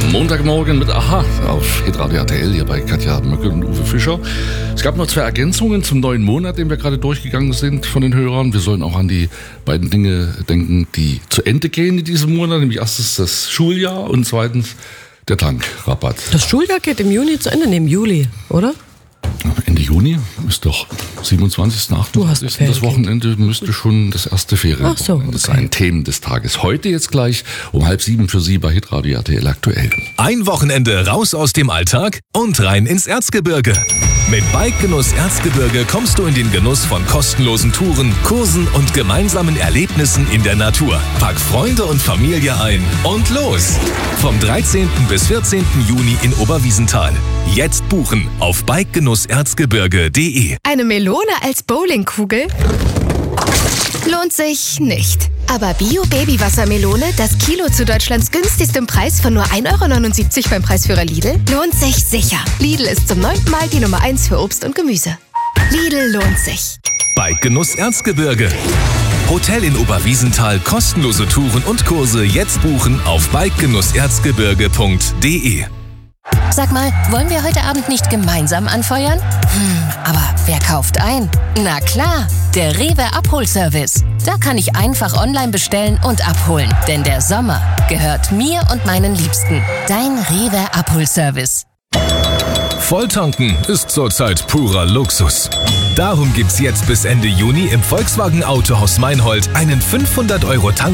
Montagmorgen mit Aha auf Hitradio RTL hier bei Katja Möckel und Uwe Fischer. Es gab noch 2 Ergänzungen zum neuen Monat, den wir gerade durchgegangen sind von den Hörern. Wir sollen auch an die beiden Dinge denken, die zu Ende gehen in diesem Monat, nämlich erstens das Schuljahr und zweitens der Tankrabatt. Das Schuljahr geht im Juni zu Ende, im Juli, oder? Ende Juni ist doch 27. 28. Das Wochenende müsste schon das erste Ferienwochenende sein. Themen des Tages. Heute jetzt gleich um 6:30 für Sie bei Hitradio RTL aktuell. Ein Wochenende raus aus dem Alltag und rein ins Erzgebirge. Mit Bike-Genuss Erzgebirge kommst du in den Genuss von kostenlosen Touren, Kursen und gemeinsamen Erlebnissen in der Natur. Pack Freunde und Familie ein und los! Vom 13. bis 14. Juni in Oberwiesenthal. Jetzt buchen auf bikegenusserzgebirge.de. Eine Melone als Bowlingkugel? Lohnt sich nicht. Aber Bio-Baby-Wassermelone, das Kilo zu Deutschlands günstigstem Preis von nur 1,79 € beim Preisführer Lidl, lohnt sich sicher. Lidl ist zum 9. Mal die Nummer 1 für Obst und Gemüse. Lidl lohnt sich. Bike-Genuss Erzgebirge. Hotel in Oberwiesenthal, kostenlose Touren und Kurse jetzt buchen auf bikegenusserzgebirge.de. Sag mal, wollen wir heute Abend nicht gemeinsam anfeuern? Aber wer kauft ein? Na klar, der Rewe Abholservice. Da kann ich einfach online bestellen und abholen. Denn der Sommer gehört mir und meinen Liebsten. Dein Rewe Abholservice. Volltanken ist zurzeit purer Luxus. Darum gibt's jetzt bis Ende Juni im Volkswagen Autohaus Meinhold einen 500 € Tank